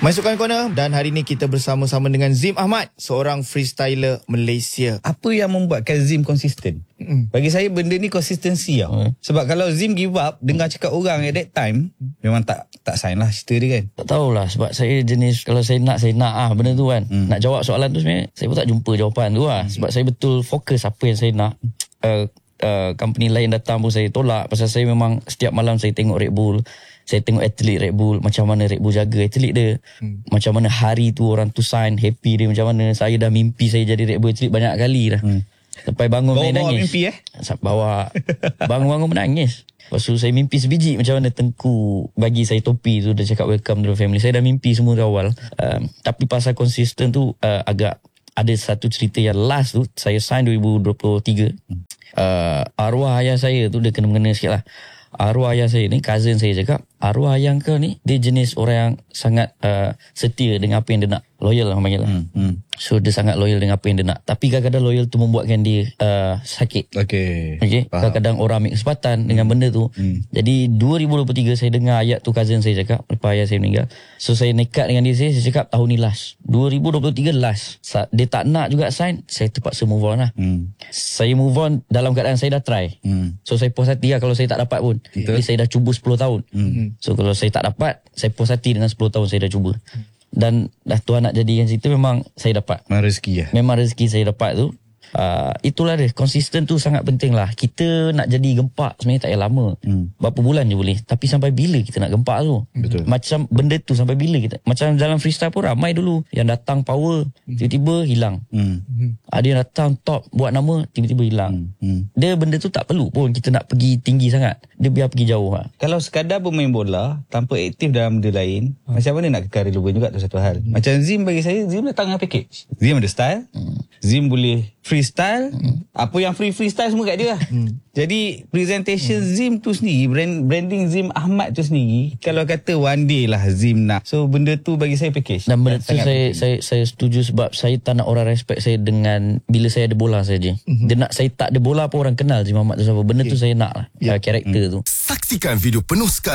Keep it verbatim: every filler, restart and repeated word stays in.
Masukkan Corner, dan hari ini kita bersama-sama dengan Zim Ahmad, seorang freestyler Malaysia. Apa yang membuatkan Zim konsisten? Mm. Bagi saya benda ni konsistensi tau. Mm. Sebab kalau Zim give up, dengar cakap orang at that time, memang tak tak sign lah cerita dia kan. Tak tahulah, sebab saya jenis kalau saya nak, saya nak ah benda tu kan. Mm. Nak jawab soalan tu sebenarnya, saya pun tak jumpa jawapan tu lah. Mm. Sebab saya betul fokus apa yang saya nak. Uh, uh, company lain datang pun saya tolak. Pasal saya memang setiap malam saya tengok Red Bull. Saya tengok atlet Red Bull, macam mana Red Bull jaga atlet dia. Hmm. Macam mana hari tu orang tu sign, happy dia macam mana. Saya dah mimpi saya jadi Red Bull atlet banyak kali dah. Hmm. Sampai bangun bawa, main bawa nangis. Mimpi eh? Bawa bangun-bangun menangis. Lepas tu saya mimpi sebiji macam mana Tengku bagi saya topi tu, dia cakap welcome to the family. Saya dah mimpi semua dari awal. Um, tapi pasal konsisten tu uh, agak ada satu cerita yang last tu. Saya sign dua ribu dua puluh tiga. Hmm. Uh, arwah ayah saya tu dia kena-mengena sikit lah. Arwah ayah saya ni, cousin saya cakap, arwah ayah kau ni, dia jenis orang yang sangat uh, setia dengan apa yang dia nak. Loyal lah orang panggil lah. Hmm, hmm. So dia sangat loyal dengan apa yang dia nak. Tapi kadang-kadang loyal tu membuatkan dia uh, sakit. Okay. Okay. Kadang-kadang orang ambil kesempatan hmm. dengan benda tu. Hmm. Jadi dua ribu dua puluh tiga saya dengar ayat tu cousin saya cakap, lepas ayah saya meninggal. So saya nekat dengan dia, saya, saya cakap tahun ni last. dua ribu dua puluh tiga last. Dia tak nak juga sign, saya terpaksa move on lah. Hmm. Saya move on dalam keadaan saya dah try. Hmm. So saya puas hati lah kalau saya tak dapat pun. Jadi saya dah cuba sepuluh tahun. Hmm. So kalau saya tak dapat, saya puas hati dengan sepuluh tahun saya dah cuba. Hmm. Dan dah Tuhan nak jadikan cerita, memang saya dapat. Memang rezeki ya. Memang rezeki saya dapat tu. Uh, itulah dia, konsisten tu sangat penting lah. Kita nak jadi gempak sebenarnya tak payah lama. Hmm. Berapa bulan je boleh. Tapi sampai bila kita nak gempak tu? Betul. Macam benda tu sampai bila kita. Macam dalam freestyle pun ramai dulu yang datang power, tiba-tiba hilang. Hmm. Ada yang datang top buat nama, tiba-tiba hilang. Hmm. Dia benda tu tak perlu pun kita nak pergi tinggi sangat. Dia biar pergi jauh lah. Kalau sekadar bermain bola tanpa aktif dalam benda lain, hmm. macam mana nak kekal relevan juga tu satu hal. Hmm. Macam Zim, bagi saya Zim datang dengan package. Zim ada style. Hmm. Zim boleh freestyle. Hmm. Apa yang free freestyle semua kat dia lah. Hmm. Jadi presentation hmm. Zim tu sendiri, brand, branding Zim Ahmad tu sendiri, kalau kata one day lah Zim nak. So benda tu bagi saya package. Dan benda tu saya, saya saya setuju sebab saya tak nak orang respect saya dengan bila saya ada bola saja. Hmm. Dia nak saya tak ada bola pun orang kenal Zim Ahmad tu siapa. Benda okay. tu saya nak lah. Yeah. Karakter hmm. tu. Saksikan video penuh sekali